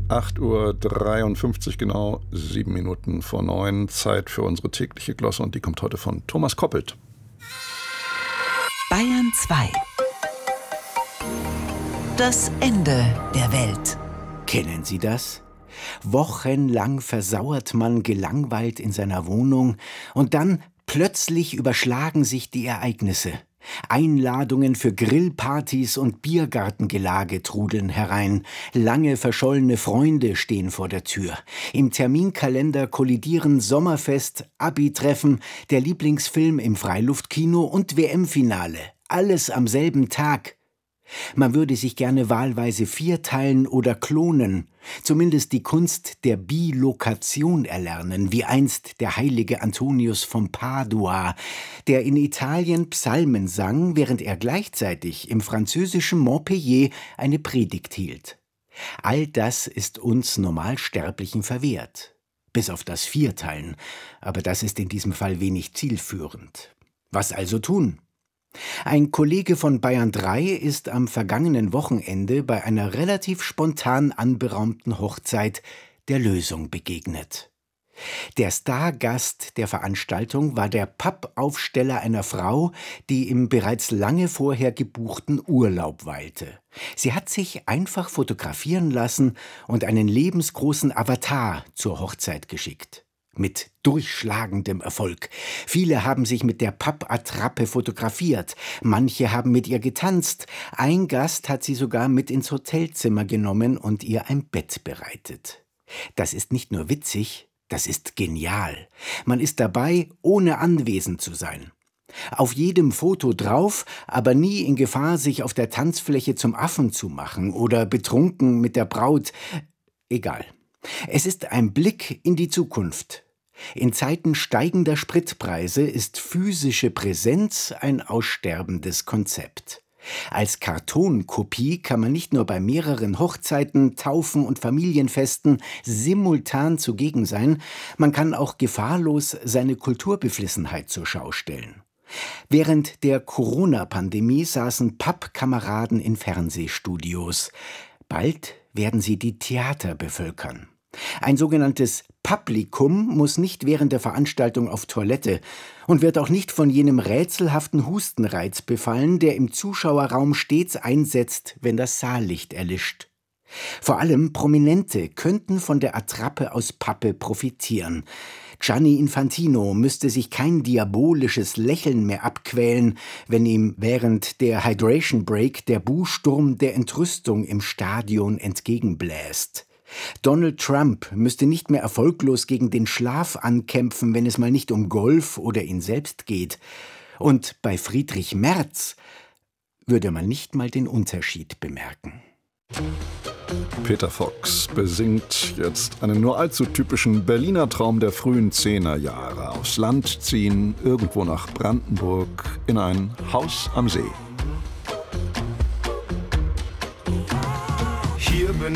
8:53 Uhr genau, 7 Minuten vor 9. Zeit für unsere tägliche Glosse und die kommt heute von Thomas Koppelt. Bayern 2. Das Ende der Welt. Kennen Sie das? Wochenlang versauert man gelangweilt in seiner Wohnung und dann plötzlich überschlagen sich die Ereignisse. Einladungen für Grillpartys und Biergartengelage trudeln herein. Lange verschollene Freunde stehen vor der Tür. Im Terminkalender kollidieren Sommerfest, Abi-Treffen, der Lieblingsfilm im Freiluftkino und WM-Finale. Alles am selben Tag. Man würde sich gerne wahlweise vierteilen oder klonen, zumindest die Kunst der Bilokation erlernen, wie einst der heilige Antonius von Padua, der in Italien Psalmen sang, während er gleichzeitig im französischen Montpellier eine Predigt hielt. All das ist uns Normalsterblichen verwehrt, bis auf das Vierteilen, aber das ist in diesem Fall wenig zielführend. Was also tun? Ein Kollege von Bayern 3 ist am vergangenen Wochenende bei einer relativ spontan anberaumten Hochzeit der Lösung begegnet. Der Stargast der Veranstaltung war der Pappaufsteller einer Frau, die im bereits lange vorher gebuchten Urlaub weilte. Sie hat sich einfach fotografieren lassen und einen lebensgroßen Avatar zur Hochzeit geschickt. Mit durchschlagendem Erfolg. Viele haben sich mit der Pappattrappe fotografiert, manche haben mit ihr getanzt, ein Gast hat sie sogar mit ins Hotelzimmer genommen und ihr ein Bett bereitet. Das ist nicht nur witzig, das ist genial. Man ist dabei, ohne anwesend zu sein. Auf jedem Foto drauf, aber nie in Gefahr, sich auf der Tanzfläche zum Affen zu machen oder betrunken mit der Braut. Egal. Es ist ein Blick in die Zukunft. In Zeiten steigender Spritpreise ist physische Präsenz ein aussterbendes Konzept. Als Kartonkopie kann man nicht nur bei mehreren Hochzeiten, Taufen und Familienfesten simultan zugegen sein, man kann auch gefahrlos seine Kulturbeflissenheit zur Schau stellen. Während der Corona-Pandemie saßen Pappkameraden in Fernsehstudios. Bald werden sie die Theater bevölkern. Ein sogenanntes Publikum muss nicht während der Veranstaltung auf Toilette und wird auch nicht von jenem rätselhaften Hustenreiz befallen, der im Zuschauerraum stets einsetzt, wenn das Saallicht erlischt. Vor allem Prominente könnten von der Attrappe aus Pappe profitieren. Gianni Infantino müsste sich kein diabolisches Lächeln mehr abquälen, wenn ihm während der Hydration Break der Buhsturm der Entrüstung im Stadion entgegenbläst. Donald Trump müsste nicht mehr erfolglos gegen den Schlaf ankämpfen, wenn es mal nicht um Golf oder ihn selbst geht. Und bei Friedrich Merz würde man nicht mal den Unterschied bemerken. Peter Fox besingt jetzt einen nur allzu typischen Berliner Traum der frühen 10er Jahre. Aufs Land ziehen, irgendwo nach Brandenburg, in ein Haus am See. Hier bin